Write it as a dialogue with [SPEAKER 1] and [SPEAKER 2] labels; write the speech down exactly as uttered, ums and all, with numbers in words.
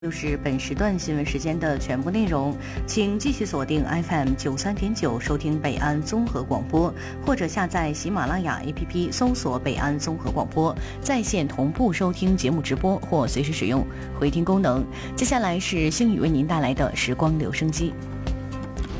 [SPEAKER 1] 就是本时段新闻时间的全部内容，请继续锁定 F M 九三点九收听北安综合广播，或者下载喜马拉雅 A P P 搜索北安综合广播，在线同步收听节目直播或随时使用回听功能。接下来是星宇为您带来的时光留声机。